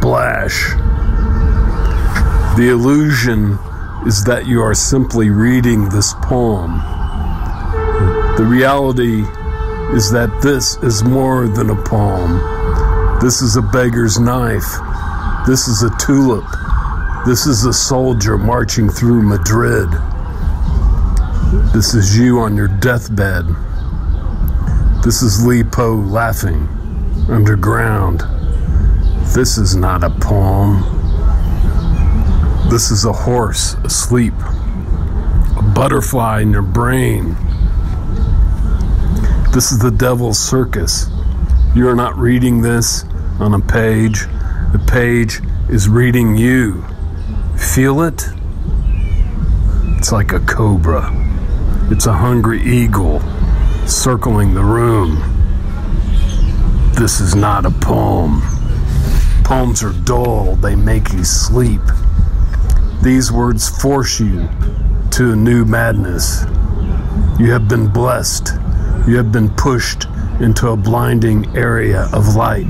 splash. The illusion is that you are simply reading this poem. The reality is that this is more than a poem. This is a beggar's knife. This is a tulip. This is a soldier marching through Madrid. This is you on your deathbed. This is Li Po laughing underground. This is not a poem. This is a horse asleep, a butterfly in your brain. This is the devil's circus. You are not reading this on a page. The page is reading you. Feel it? It's like a cobra. It's a hungry eagle circling the room. This is not a poem. Poems are dull. They make you sleep. These words force you to a new madness. You have been blessed. You have been pushed into a blinding area of light.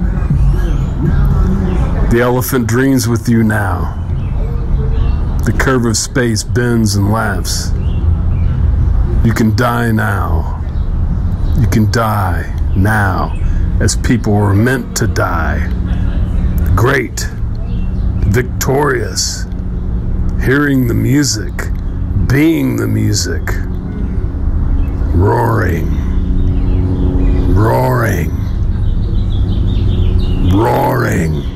The elephant dreams with you now. The curve of space bends and laughs. You can die now. You can die now, as people were meant to die. Great, victorious, hearing the music, being the music, roaring, roaring, roaring.